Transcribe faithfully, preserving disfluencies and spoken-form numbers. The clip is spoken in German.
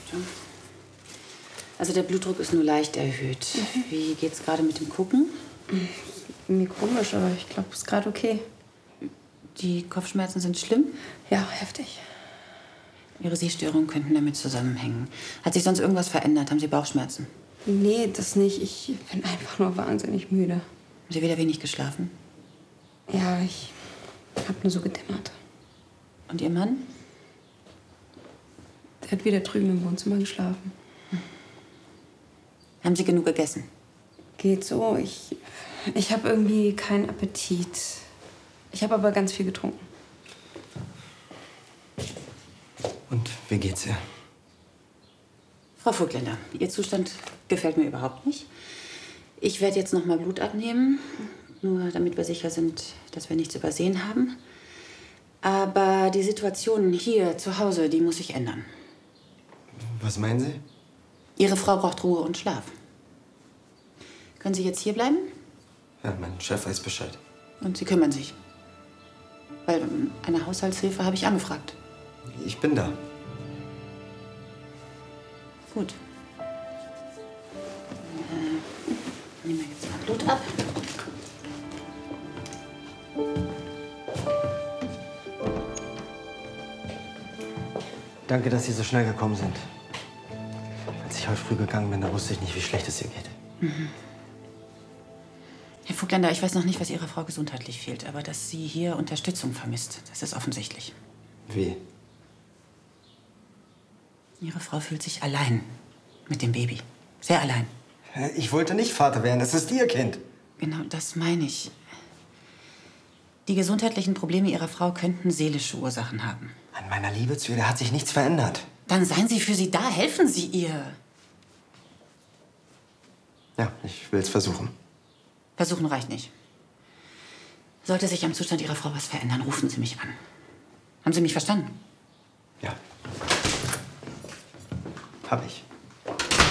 Achtung. Also der Blutdruck ist nur leicht erhöht. Mhm. Wie geht's gerade mit dem Gucken? Mir komisch, aber ich glaube, es ist gerade okay. Die Kopfschmerzen sind schlimm? Ja, heftig. Ihre Sehstörungen könnten damit zusammenhängen. Hat sich sonst irgendwas verändert? Haben Sie Bauchschmerzen? Nee, das nicht. Ich bin einfach nur wahnsinnig müde. Haben Sie wieder wenig geschlafen? Ja, ich habe nur so gedämmert. Und Ihr Mann? Der hat wieder drüben im Wohnzimmer geschlafen. Hm. Haben Sie genug gegessen? Geht so. Ich, ich habe irgendwie keinen Appetit. Ich habe aber ganz viel getrunken. Und wie geht's ihr? Frau Vogtländer, Ihr Zustand gefällt mir überhaupt nicht. Ich werde jetzt noch mal Blut abnehmen, nur damit wir sicher sind, dass wir nichts übersehen haben. Aber die Situation hier zu Hause, die muss sich ändern. Was meinen Sie? Ihre Frau braucht Ruhe und Schlaf. Können Sie jetzt hier bleiben? Ja, mein Chef weiß Bescheid. Und Sie kümmern sich. Weil eine Haushaltshilfe habe ich angefragt. Ich bin da. Gut. Äh, nehmen wir jetzt mal Blut ab. Danke, dass Sie so schnell gekommen sind. Als ich heute früh gegangen bin, da wusste ich nicht, wie schlecht es ihr geht. Mhm. Herr Vogtländer, ich weiß noch nicht, was Ihrer Frau gesundheitlich fehlt, aber dass sie hier Unterstützung vermisst, das ist offensichtlich. Wie? Ihre Frau fühlt sich allein mit dem Baby. Sehr allein. Ich wollte nicht Vater werden, es ist Ihr Kind. Genau, das meine ich. Die gesundheitlichen Probleme Ihrer Frau könnten seelische Ursachen haben. An meiner Liebe zu ihr hat sich nichts verändert. Dann seien Sie für sie da, helfen Sie ihr. Ja, ich will es versuchen. Versuchen reicht nicht. Sollte sich am Zustand Ihrer Frau was verändern, rufen Sie mich an. Haben Sie mich verstanden? Ja. Hab ich.